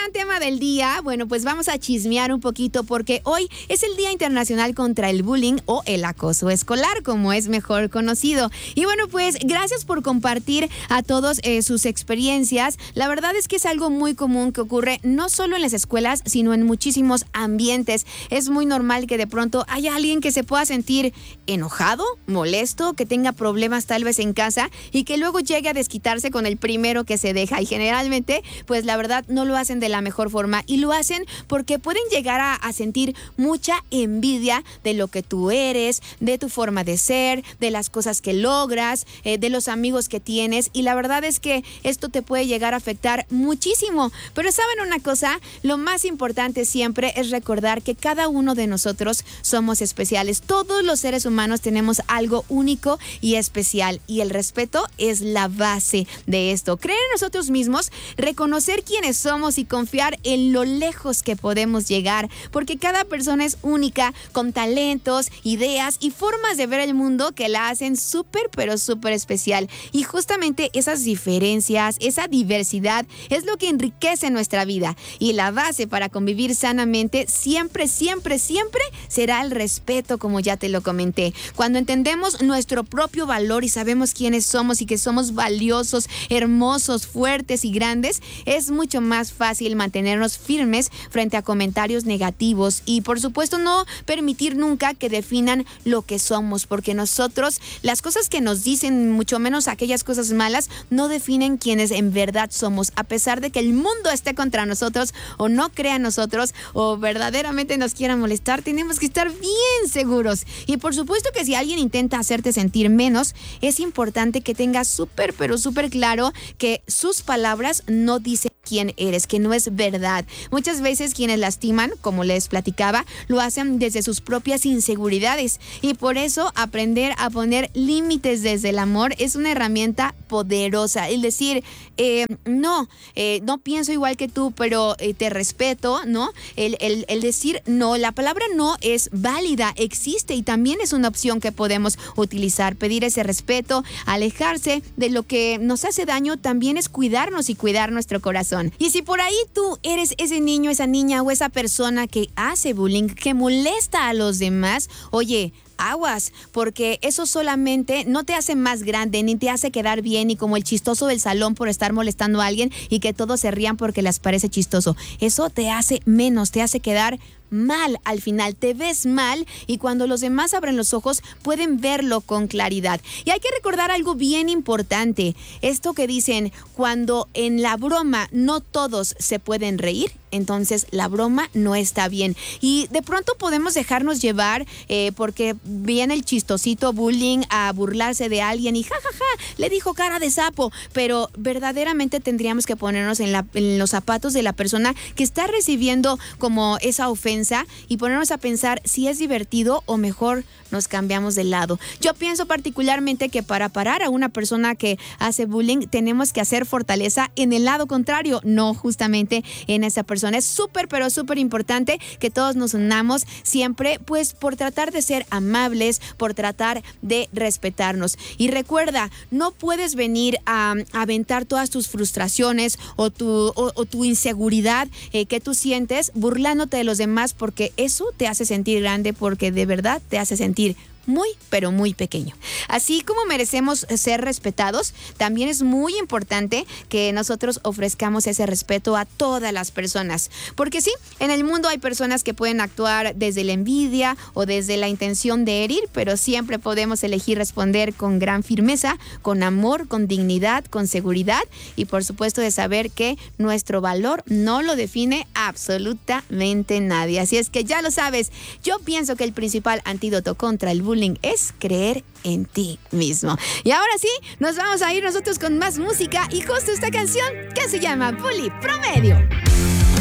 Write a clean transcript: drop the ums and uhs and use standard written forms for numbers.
gran tema del día. Bueno, pues vamos a chismear un poquito porque hoy es el Día Internacional contra el Bullying o el acoso escolar, como es mejor conocido. Y bueno, pues gracias por compartir a todos sus experiencias. La verdad es que es algo muy común que ocurre no solo en las escuelas, sino en muchísimos ambientes. Es muy normal que de pronto haya alguien que se pueda sentir enojado, molesto, que tenga problemas tal vez en casa y que luego llegue a desquitarse con el primero que se deja. Y generalmente, pues la verdad no lo hacen de la mejor forma y lo hacen porque pueden llegar a sentir mucha envidia de lo que tú eres, de tu forma de ser, de las cosas que logras, de los amigos que tienes, y la verdad es que esto te puede llegar a afectar muchísimo. Pero ¿saben una cosa? Lo más importante siempre es recordar que cada uno de nosotros somos especiales. Todos los seres humanos tenemos algo único y especial, y el respeto es la base de esto. Creer en nosotros mismos, reconocer quiénes somos y confiar en lo lejos que podemos llegar, porque cada persona es única, con talentos, ideas y formas de ver el mundo que la hacen súper, pero súper especial. Y justamente esas diferencias, esa diversidad es lo que enriquece nuestra vida. Y la base para convivir sanamente siempre, siempre, siempre será el respeto, como ya te lo comenté. Cuando entendemos nuestro propio valor y sabemos quiénes somos y que somos valiosos, hermosos, fuertes y grandes, es mucho más fácil mantenernos firmes frente a comentarios negativos y, por supuesto, no permitir nunca que definan lo que somos, porque nosotros, las cosas que nos dicen, mucho menos aquellas cosas malas, no definen quiénes en verdad somos, a pesar de que el mundo esté contra nosotros o no crea en nosotros o verdaderamente nos quiera molestar. Tenemos que estar bien seguros. Y por supuesto que si alguien intenta hacerte sentir menos, es importante que tengas súper, pero súper claro que sus palabras no dicen quién eres, que no es verdad. Muchas veces quienes lastiman, como les platicaba, lo hacen desde sus propias inseguridades, y por eso aprender a poner límites desde el amor es una herramienta poderosa. El decir, no pienso igual que tú, pero te respeto, ¿no? El decir no, la palabra no es válida, existe y también es una opción que podemos utilizar. Pedir ese respeto, alejarse de lo que nos hace daño, también es cuidarnos y cuidar nuestro corazón. Y si por ahí tú eres ese niño, esa niña o esa persona que hace bullying, que molesta a los demás, oye, aguas, porque eso solamente no te hace más grande, ni te hace quedar bien, ni como el chistoso del salón por estar molestando a alguien y que todos se rían porque les parece chistoso. Eso te hace menos, te hace quedar mal. Al final te ves mal, y cuando los demás abren los ojos pueden verlo con claridad. Y hay que recordar algo bien importante, esto que dicen, cuando en la broma no todos se pueden reír, entonces la broma no está bien. Y de pronto podemos dejarnos llevar porque viene el chistosito bullying a burlarse de alguien y jajaja, le dijo cara de sapo, pero verdaderamente tendríamos que ponernos en los zapatos de la persona que está recibiendo como esa ofensa y ponernos a pensar si es divertido o mejor nos cambiamos de lado. Yo pienso particularmente que para parar a una persona que hace bullying tenemos que hacer fortaleza en el lado contrario, no justamente en esa persona. Es súper, pero súper importante que todos nos unamos siempre, pues por tratar de ser amables, por tratar de respetarnos. Y recuerda, no puedes venir a aventar todas tus frustraciones o tu inseguridad que tú sientes burlándote de los demás, porque eso te hace sentir grande, porque de verdad te hace sentir muy, pero muy pequeño. Así como merecemos ser respetados, también es muy importante que nosotros ofrezcamos ese respeto a todas las personas. Porque sí, en el mundo hay personas que pueden actuar desde la envidia o desde la intención de herir, pero siempre podemos elegir responder con gran firmeza, con amor, con dignidad, con seguridad y por supuesto de saber que nuestro valor no lo define absolutamente nadie. Así es que ya lo sabes, yo pienso que el principal antídoto contra el bullying es creer en ti mismo. Y ahora sí, nos vamos a ir nosotros con más música y justo esta canción que se llama Bully Promedio.